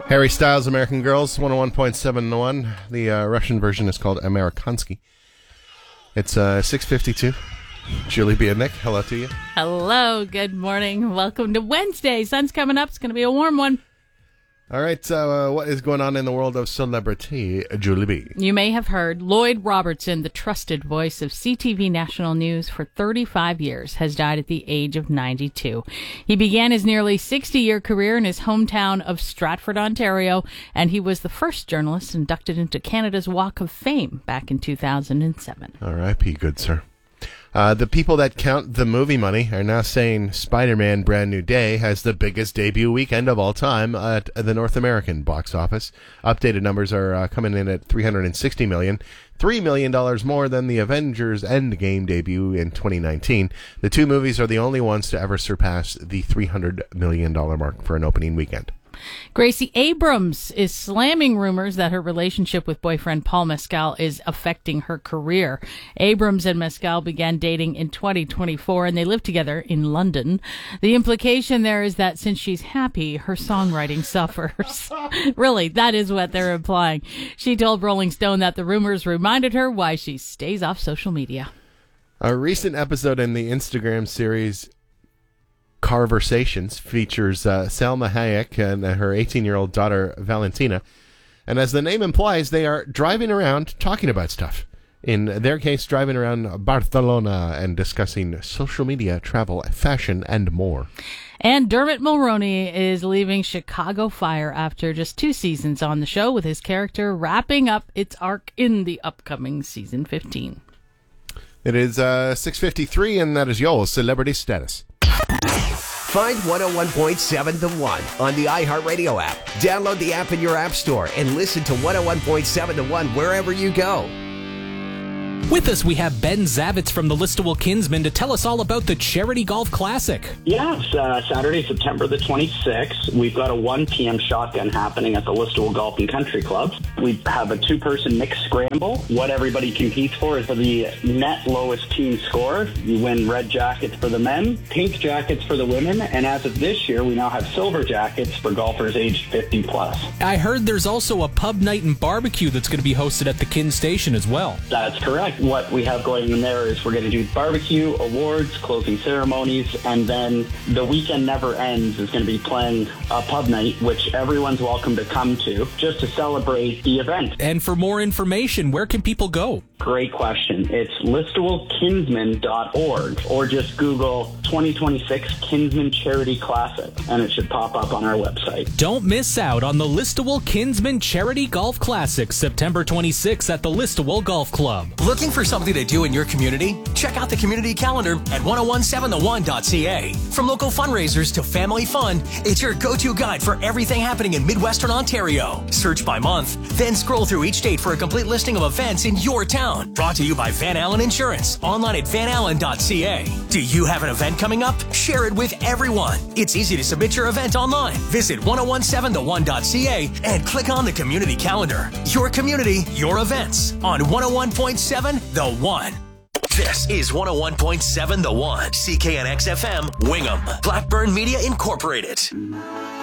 Harry Styles, American Girls, 101.7 to 1. The Russian version is called Amerikansky. It's 6:52. Julie B. and Nick, hello to you. Hello, good morning. Welcome to Wednesday. Sun's coming up. It's going to be a warm one. All right, what is going on in the world of celebrity, Julie B? You may have heard Lloyd Robertson, the trusted voice of CTV National News for 35 years, has died at the age of 92. He began his nearly 60-year career in his hometown of Stratford, Ontario, and he was the first journalist inducted into Canada's Walk of Fame back in 2007. R.I.P., good sir. The people that count the movie money are now saying Spider-Man Brand New Day has the biggest debut weekend of all time at the North American box office. Updated numbers are coming in at $360 million, $3 million more than the Avengers Endgame debut in 2019. The two movies are the only ones to ever surpass the $300 million mark for an opening weekend. Gracie Abrams is slamming rumors that her relationship with boyfriend Paul Mescal is affecting her career. Abrams and Mescal began dating in 2024 and they live together in London. The implication there is that since she's happy, her songwriting suffers. Really, that is what they're implying. She told Rolling Stone that the rumors reminded her why she stays off social media. A recent episode in the Instagram series Carversations features Salma Hayek and her 18-year-old daughter Valentina, and as the name implies, they are driving around talking about stuff. In their case, driving around Barcelona and discussing social media, travel, fashion, and more. And Dermot Mulroney is leaving Chicago Fire after just 2 seasons on the show, with his character wrapping up its arc in the upcoming season 15. It is 6:53, and that is your celebrity status. Find 101.7 The One on the iHeartRadio app. Download the app in your app store and listen to 101.7 The One wherever you go. With us, we have Ben Zavitz from the Listowel Kinsmen to tell us all about the Charity Golf Classic. Yeah, it's Saturday, September the 26th. We've got a 1 p.m. shotgun happening at the Listowel Golf and Country Club. We have a 2-person mixed scramble. What everybody competes for is for the net lowest team score. You win red jackets for the men, pink jackets for the women, and as of this year, we now have silver jackets for golfers aged 50 plus. I heard there's also a pub night and barbecue that's going to be hosted at the Kin Station as well. That's correct. What we have going in there is we're going to do barbecue, awards, closing ceremonies, and then the weekend never ends is going to be playing a pub night, which everyone's welcome to come to, just to celebrate the event. And for more information, where can people go? Great question. It's listowelkinsman.org, or just Google 2026 Kinsman Charity Classic, and it should pop up on our website. Don't miss out on the Listowel Kinsman Charity Golf Classic, September 26th at the Listowel Golf Club. Looking for something to do in your community? Check out the community calendar at 1017thone.ca. From local fundraisers to family fun, it's your go-to guide for everything happening in Midwestern Ontario. Search by month, then scroll through each date for a complete listing of events in your town. Brought to you by Van Allen Insurance, online at vanallen.ca. Do you have an event coming up? Share it with everyone. It's easy to submit your event online. Visit 1017thone.ca and click on the community calendar. Your community, your events on 101.7 The One. This is 101.7 The One, CKNX FM, Wingham, Blackburn Media Incorporated.